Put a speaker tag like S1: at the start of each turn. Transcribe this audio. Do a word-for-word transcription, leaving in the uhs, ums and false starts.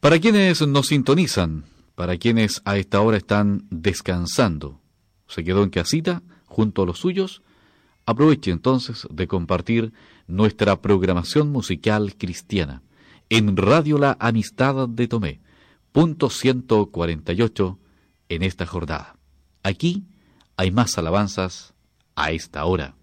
S1: Para quienes nos sintonizan, para quienes a esta hora están descansando, se quedó en casita junto a los suyos, aproveche entonces de compartir nuestra programación musical cristiana en Radio La Amistad de Tomé, punto ciento cuarenta y ocho en esta jornada. Aquí hay más alabanzas a esta hora.